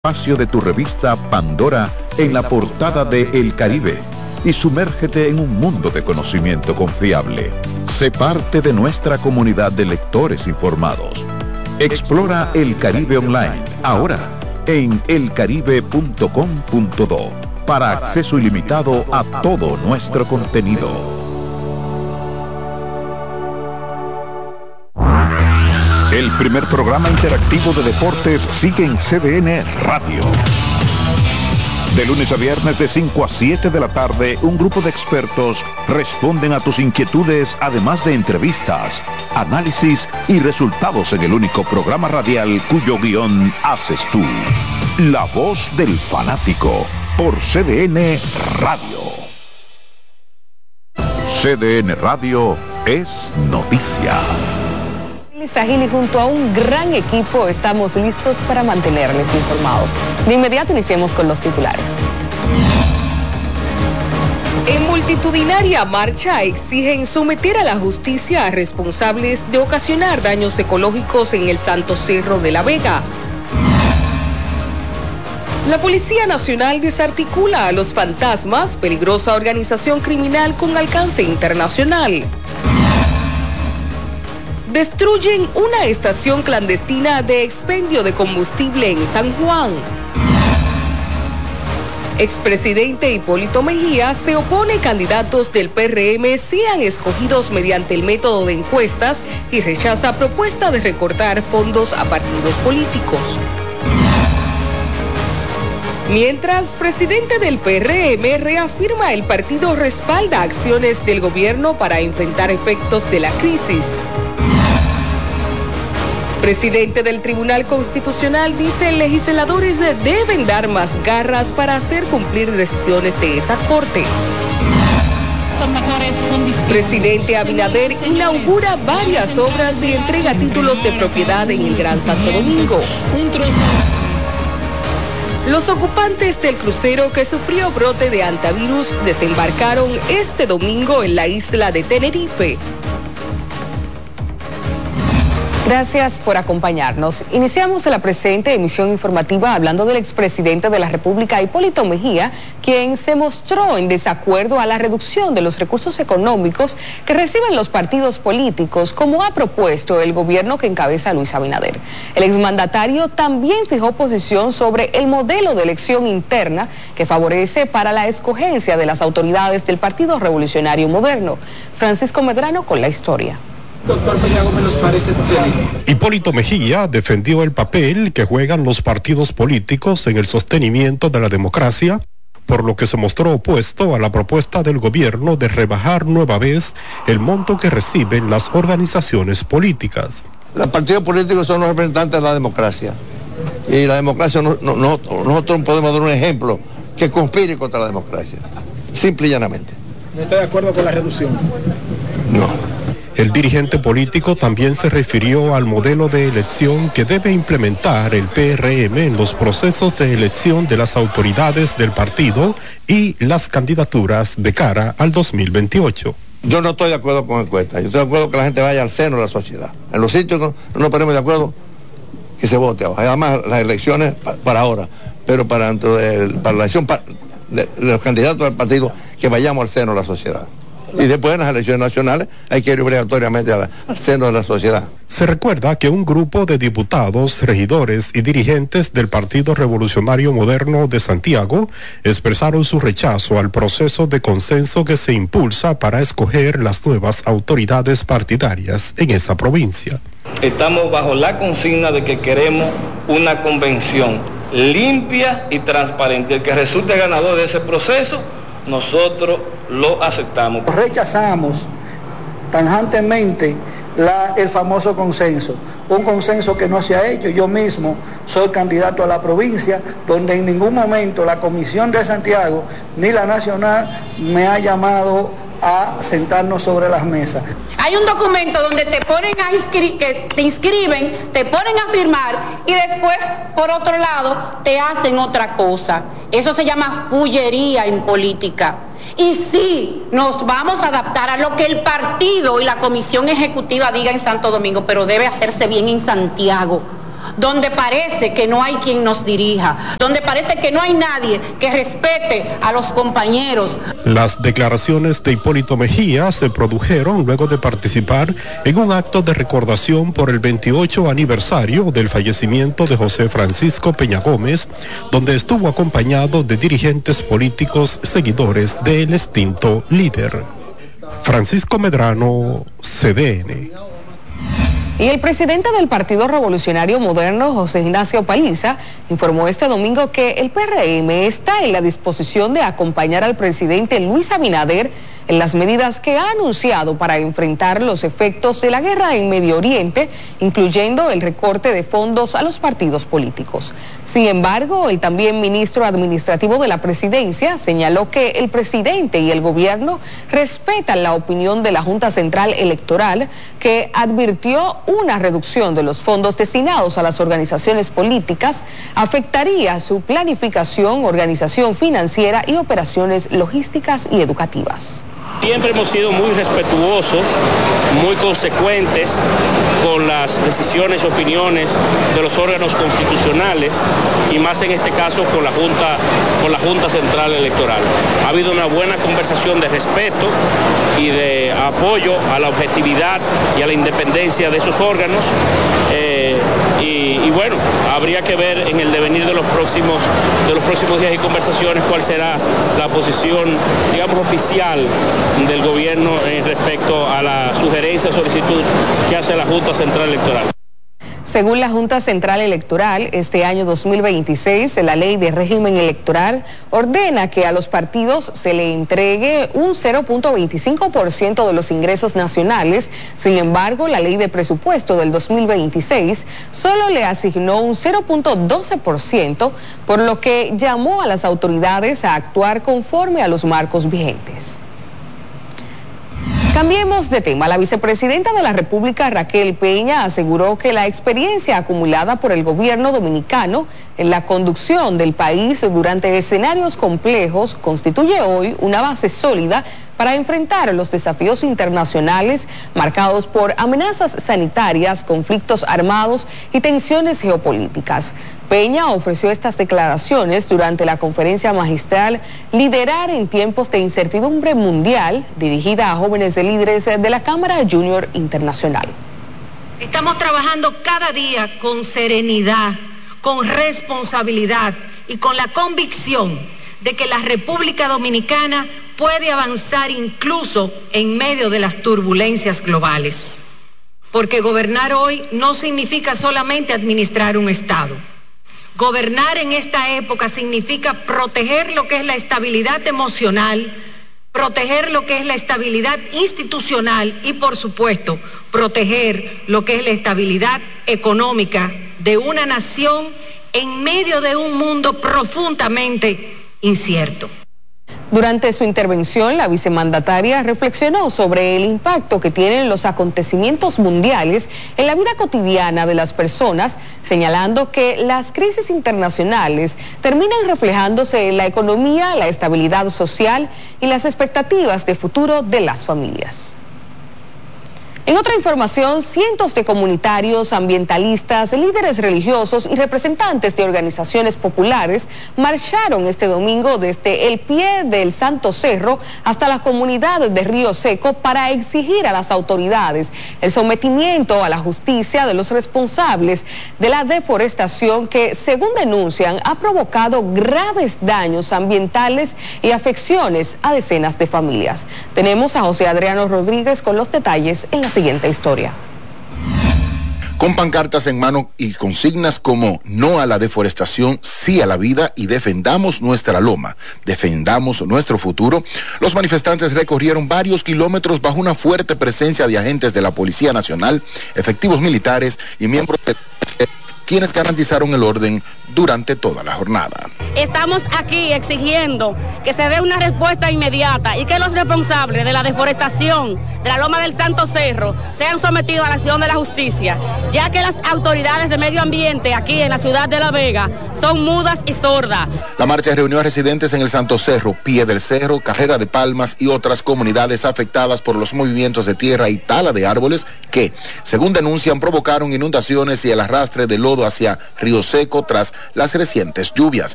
Espacio de tu revista Pandora en la portada de El Caribe y sumérgete en un mundo de conocimiento confiable. Sé parte de nuestra comunidad de lectores informados. Explora El Caribe online ahora en elcaribe.com.do para acceso ilimitado a todo nuestro contenido. El primer programa interactivo de deportes sigue en CDN Radio. De lunes a viernes de 5 a 7 de la tarde, un grupo de expertos responden a tus inquietudes, además de entrevistas, análisis y resultados en el único programa radial cuyo guión haces tú. La voz del fanático por CDN Radio. CDN Radio es noticia. Sahil, y junto a un gran equipo estamos listos para mantenerles informados. De inmediato iniciemos con los titulares. En multitudinaria marcha exigen someter a la justicia a responsables de ocasionar daños ecológicos en el Santo Cerro de la Vega. La Policía Nacional desarticula a los fantasmas, peligrosa organización criminal con alcance internacional. Destruyen una estación clandestina de expendio de combustible en San Juan. Expresidente Hipólito Mejía se opone a candidatos del PRM sean escogidos mediante el método de encuestas y rechaza propuesta de recortar fondos a partidos políticos. Mientras, presidente del PRM reafirma el partido respalda acciones del gobierno para enfrentar efectos de la crisis. Presidente del Tribunal Constitucional dice legisladores deben dar más garras para hacer cumplir decisiones de esa corte. Presidente Abinader inaugura varias obras y entrega títulos de propiedad en el Gran Santo Domingo. Los ocupantes del crucero que sufrió brote de hantavirus desembarcaron este domingo en la isla de Tenerife. Gracias por acompañarnos. Iniciamos la presente emisión informativa hablando del expresidente de la República, Hipólito Mejía, quien se mostró en desacuerdo a la reducción de los recursos económicos que reciben los partidos políticos, como ha propuesto el gobierno que encabeza Luis Abinader. El exmandatario también fijó posición sobre el modelo de elección interna que favorece para la escogencia de las autoridades del Partido Revolucionario Moderno. Francisco Medrano con la historia. Doctor Peñago, me nos parece excelente. Hipólito Mejía defendió el papel que juegan los partidos políticos en el sostenimiento de la democracia, por lo que se mostró opuesto a la propuesta del gobierno de rebajar nueva vez el monto que reciben las organizaciones políticas. Los partidos políticos son los representantes de la democracia, y la democracia nosotros podemos dar un ejemplo que conspire contra la democracia, simple y llanamente. ¿No está de acuerdo con la reducción? No. El dirigente político también se refirió al modelo de elección que debe implementar el PRM en los procesos de elección de las autoridades del partido y las candidaturas de cara al 2028. Yo no estoy de acuerdo con encuestas, yo estoy de acuerdo que la gente vaya al seno de la sociedad. En los sitios no nos ponemos de acuerdo, que se vote. Además, las elecciones para ahora, pero para la elección de los candidatos del partido, que vayamos al seno de la sociedad. Y después en las elecciones nacionales hay que ir obligatoriamente al seno de la sociedad. Se recuerda que un grupo de diputados, regidores y dirigentes del Partido Revolucionario Moderno de Santiago expresaron su rechazo al proceso de consenso que se impulsa para escoger las nuevas autoridades partidarias en esa provincia. Estamos bajo la consigna de que queremos una convención limpia y transparente. El que resulte ganador de ese proceso, nosotros lo aceptamos. Rechazamos tajantemente el famoso consenso, un consenso que no se ha hecho. Yo mismo soy candidato a la provincia, donde en ningún momento la Comisión de Santiago ni la Nacional me ha llamado a sentarnos sobre las mesas. Hay un documento donde te ponen que te inscriben, te ponen a firmar y después, por otro lado, te hacen otra cosa. Eso se llama fullería en política. Y sí, nos vamos a adaptar a lo que el partido y la comisión ejecutiva diga en Santo Domingo, pero debe hacerse bien en Santiago. donde parece que no hay quien nos dirija, donde parece que no hay nadie que respete a los compañeros. Las declaraciones de Hipólito Mejía se produjeron luego de participar en un acto de recordación por el 28 aniversario del fallecimiento de José Francisco Peña Gómez, donde estuvo acompañado de dirigentes políticos seguidores del extinto líder. Francisco Medrano, CDN. Y el presidente del Partido Revolucionario Moderno, José Ignacio Paliza, informó este domingo que el PRM está en la disposición de acompañar al presidente Luis Abinader en las medidas que ha anunciado para enfrentar los efectos de la guerra en Medio Oriente, incluyendo el recorte de fondos a los partidos políticos. Sin embargo, el también ministro administrativo de la presidencia señaló que el presidente y el gobierno respetan la opinión de la Junta Central Electoral, que advirtió una reducción de los fondos destinados a las organizaciones políticas afectaría su planificación, organización financiera y operaciones logísticas y educativas. Siempre hemos sido muy respetuosos, muy consecuentes con las decisiones y opiniones de los órganos constitucionales y más en este caso con la Junta Central Electoral. Ha habido una buena conversación de respeto y de apoyo a la objetividad y a la independencia de esos órganos. Y bueno, habría que ver en el devenir de los próximos días y conversaciones cuál será la posición, digamos, oficial del gobierno respecto a la sugerencia o solicitud que hace la Junta Central Electoral. Según la Junta Central Electoral, este año 2026, la Ley de Régimen Electoral ordena que a los partidos se le entregue un 0.25% de los ingresos nacionales. Sin embargo, la Ley de Presupuesto del 2026 solo le asignó un 0.12%, por lo que llamó a las autoridades a actuar conforme a los marcos vigentes. Cambiemos de tema. La vicepresidenta de la República, Raquel Peña, aseguró que la experiencia acumulada por el gobierno dominicano en la conducción del país durante escenarios complejos constituye hoy una base sólida para enfrentar los desafíos internacionales marcados por amenazas sanitarias, conflictos armados y tensiones geopolíticas. Peña ofreció estas declaraciones durante la conferencia magistral Liderar en tiempos de incertidumbre mundial, dirigida a jóvenes líderes de la Cámara Junior Internacional. Estamos trabajando cada día con serenidad, con responsabilidad y con la convicción de que la República Dominicana puede avanzar incluso en medio de las turbulencias globales. Porque gobernar hoy no significa solamente administrar un Estado. Gobernar en esta época significa proteger lo que es la estabilidad emocional, proteger lo que es la estabilidad institucional y, por supuesto, proteger lo que es la estabilidad económica de una nación en medio de un mundo profundamente incierto. Durante su intervención, la vicemandataria reflexionó sobre el impacto que tienen los acontecimientos mundiales en la vida cotidiana de las personas, señalando que las crisis internacionales terminan reflejándose en la economía, la estabilidad social y las expectativas de futuro de las familias. En otra información, cientos de comunitarios, ambientalistas, líderes religiosos y representantes de organizaciones populares marcharon este domingo desde el pie del Santo Cerro hasta la comunidad de Río Seco para exigir a las autoridades el sometimiento a la justicia de los responsables de la deforestación que, según denuncian, ha provocado graves daños ambientales y afecciones a decenas de familias. Tenemos a José Adriano Rodríguez con los detalles en la siguiente historia. Con pancartas en mano y consignas como no a la deforestación, sí a la vida y defendamos nuestra loma, defendamos nuestro futuro, los manifestantes recorrieron varios kilómetros bajo una fuerte presencia de agentes de la Policía Nacional, efectivos militares y miembros de quienes garantizaron el orden durante toda la jornada. Estamos aquí exigiendo que se dé una respuesta inmediata y que los responsables de la deforestación de la Loma del Santo Cerro sean sometidos a la acción de la justicia, ya que las autoridades de medio ambiente aquí en la ciudad de La Vega son mudas y sordas. La marcha reunió a residentes en el Santo Cerro, Pie del Cerro, Carrera de Palmas y otras comunidades afectadas por los movimientos de tierra y tala de árboles que, según denuncian, provocaron inundaciones y el arrastre de lodo hacia Río Seco tras las recientes lluvias.